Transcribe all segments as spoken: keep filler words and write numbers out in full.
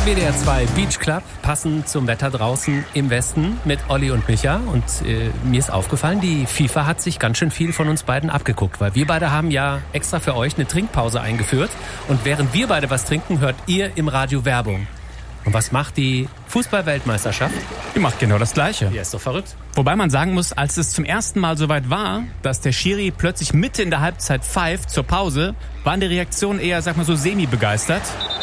W D R zwei Beach Club, passend zum Wetter draußen im Westen mit Olli und Micha. Und äh, mir ist aufgefallen, die FIFA hat sich ganz schön viel von uns beiden abgeguckt, weil wir beide haben ja extra für euch eine Trinkpause eingeführt. Und während wir beide was trinken, hört ihr im Radio Werbung. Und was macht die Fußball-Weltmeisterschaft? Die macht genau das Gleiche. Ja, ist doch verrückt. Wobei man sagen muss, als es zum ersten Mal soweit war, dass der Schiri plötzlich mitten in der Halbzeit pfeift zur Pause, waren die Reaktionen eher, sag mal so, semi-begeistert.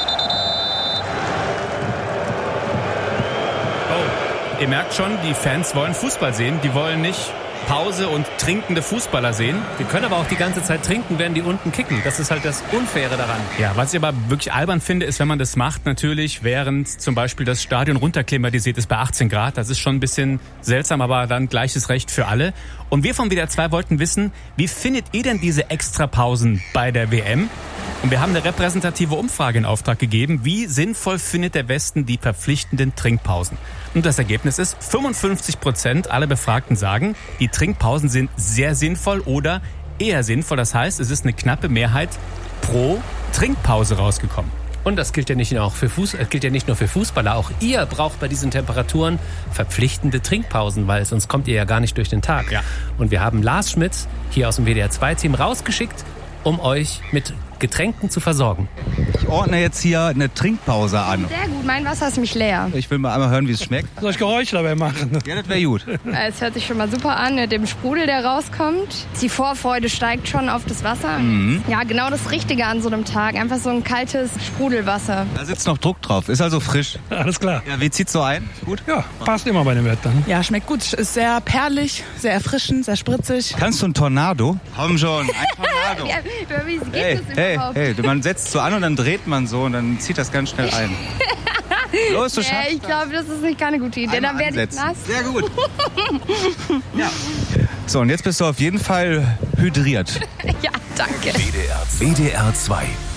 Oh, ihr merkt schon, die Fans wollen Fußball sehen. Die wollen nicht Pause und trinkende Fußballer sehen. Die können aber auch die ganze Zeit trinken, während die unten kicken. Das ist halt das Unfaire daran. Ja, was ich aber wirklich albern finde, ist, wenn man das macht, natürlich, während zum Beispiel das Stadion runterklimatisiert ist bei achtzehn Grad. Das ist schon ein bisschen seltsam, aber dann gleiches Recht für alle. Und wir vom W D R zwei wollten wissen, wie findet ihr denn diese Extrapausen bei der W M? Und wir haben eine repräsentative Umfrage in Auftrag gegeben. Wie sinnvoll findet der Westen die verpflichtenden Trinkpausen? Und das Ergebnis ist, fünfundfünfzig Prozent aller Befragten sagen, die Trinkpausen sind sehr sinnvoll oder eher sinnvoll. Das heißt, es ist eine knappe Mehrheit pro Trinkpause rausgekommen. Und das gilt ja nicht nur für Fuß, äh, gilt ja nicht nur für Fußballer. Auch ihr braucht bei diesen Temperaturen verpflichtende Trinkpausen, weil sonst kommt ihr ja gar nicht durch den Tag. Ja. Und wir haben Lars Schmidt hier aus dem W D R zwei Team rausgeschickt, um euch mit Getränken zu versorgen. Ich ordne jetzt hier eine Trinkpause an. Sehr gut, mein Wasser ist nämlich leer. Ich will mal einmal hören, wie es schmeckt. Soll ich Geräusche dabei machen? Ja, das wäre gut. Es hört sich schon mal super an mit dem Sprudel, der rauskommt. Die Vorfreude steigt schon auf das Wasser. Mhm. Ja, genau das Richtige an so einem Tag. Einfach so ein kaltes Sprudelwasser. Da sitzt noch Druck drauf, ist also frisch. Alles klar. Ja, wie zieht's so ein? Gut? Ja, passt immer bei dem Wetter. Ja, schmeckt gut. Ist sehr perlig, sehr erfrischend, sehr spritzig. Kannst du ein Tornado? Komm schon, ein Tornado. Ja, wie geht hey, das hey, überhaupt? hey, man setzt so an und dann dreht man so und dann zieht das ganz schnell ein. Los, du Ja, schaffst ich glaube, das ist nicht keine gute Idee. Dann werde ich nass. Sehr gut. Ja. So, und jetzt bist du auf jeden Fall hydriert. Ja, danke. W D R zwei.